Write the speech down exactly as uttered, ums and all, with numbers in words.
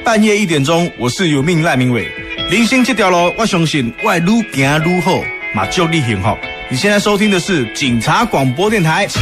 半夜一点钟，我是有命赖明伟。人生这条路，我相信我会愈行愈好，嘛祝你幸福。你现在收听的是警察广播电台。